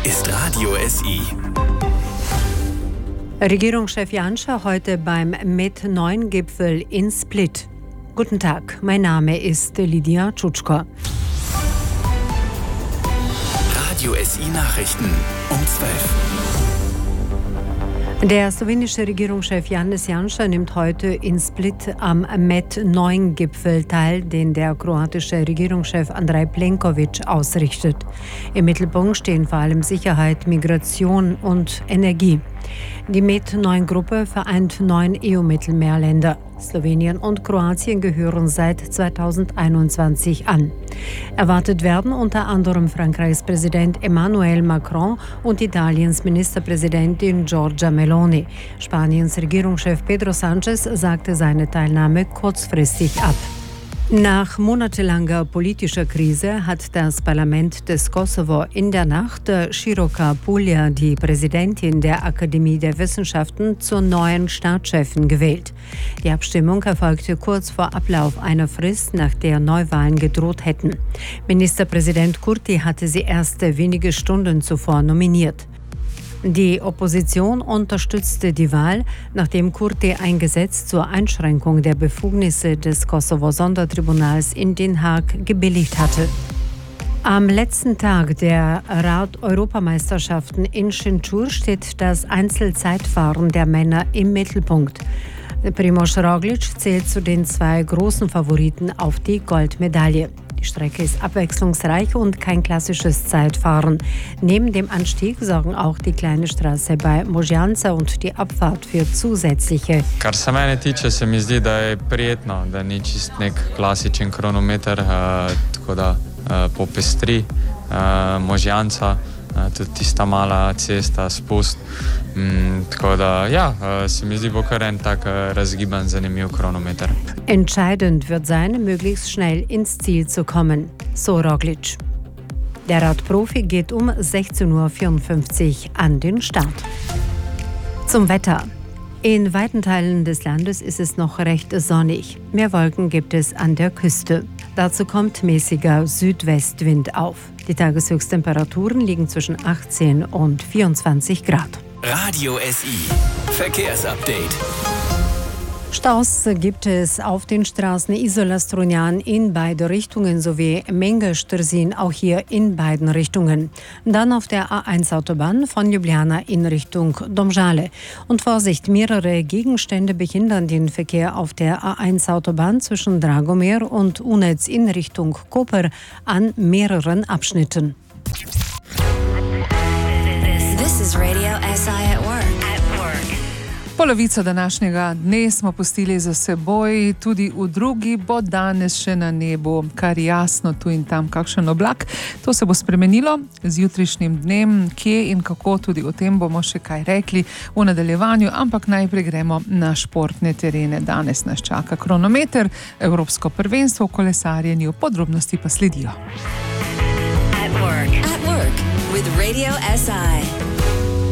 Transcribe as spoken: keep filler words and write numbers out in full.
ist Radio S I. Regierungschef Janša heute beim Med neun Gipfel in Split. Guten Tag, mein Name ist Lidia Tschutschko. Radio S I Nachrichten um zwölf. Der slowenische Regierungschef Janez Janša nimmt heute in Split am Med neun Gipfel teil, den der kroatische Regierungschef Andrej Plenković ausrichtet. Im Mittelpunkt stehen vor allem Sicherheit, Migration und Energie. Die Med neun Gruppe vereint neun E U-Mittelmeerländer. Slowenien und Kroatien gehören seit zweitausendeinundzwanzig an. Erwartet werden unter anderem Frankreichs Präsident Emmanuel Macron und Italiens Ministerpräsidentin Giorgia Meloni. Spaniens Regierungschef Pedro Sánchez sagte seine Teilnahme kurzfristig ab. Nach monatelanger politischer Krise hat das Parlament des Kosovo in der Nacht Široka Pulja, die Präsidentin der Akademie der Wissenschaften, zur neuen Staatschefin gewählt. Die Abstimmung erfolgte kurz vor Ablauf einer Frist, nach der Neuwahlen gedroht hätten. Ministerpräsident Kurti hatte sie erst wenige Stunden zuvor nominiert. Die Opposition unterstützte die Wahl, nachdem Kurti ein Gesetz zur Einschränkung der Befugnisse des Kosovo-Sondertribunals in Den Haag gebilligt hatte. Am letzten Tag der Rad-Europameisterschaften in Šenčur steht das Einzelzeitfahren der Männer im Mittelpunkt. Primož Roglič zählt zu den zwei großen Favoriten auf die Goldmedaille. Die Strecke ist abwechslungsreich und kein klassisches Zeitfahren. Neben dem Anstieg sorgen auch die kleine Straße bei Možjanca und die Abfahrt für zusätzliche. Kar se mene tiče, se mi zdi, da je prijetno, da ni čist nek klasičen kronometer, uh, tako da uh, popestri uh, Možjanca, uh, tudi tista mala cesta, spust. Mm, tako da, ja, uh, se mi zdi bo kar en tak uh, razgiban, zanimiv kronometer. Entscheidend wird sein, möglichst schnell ins Ziel zu kommen, so Roglič. Der Radprofi geht um sechzehn Uhr vierundfünfzig an den Start. Zum Wetter. In weiten Teilen des Landes ist es noch recht sonnig. Mehr Wolken gibt es an der Küste. Dazu kommt mäßiger Südwestwind auf. Die Tageshöchsttemperaturen liegen zwischen achtzehn und vierundzwanzig Grad. Radio S I Verkehrsupdate. Staus gibt es auf den Straßen Isola-Strunjan in beide Richtungen sowie Menge-Strzin auch hier in beiden Richtungen. Dann auf der A eins Autobahn von Ljubljana in Richtung Domžale. Und Vorsicht, mehrere Gegenstände behindern den Verkehr auf der A eins Autobahn zwischen Dragomir und Unec in Richtung Koper an mehreren Abschnitten. This is Radio S I at work. Polovico današnjega dne smo pustili za seboj, tudi v drugi bo danes še na nebu kar jasno, tu in tam kakšen oblak. To se bo spremenilo z jutrišnjim dnem, kje in kako, tudi o tem bomo še kaj rekli v nadaljevanju, ampak najprej gremo na športne terene. Danes nas čaka kronometer, evropsko prvenstvo v kolesarjenju, podrobnosti pa sledijo. At work. At work with Radio S I.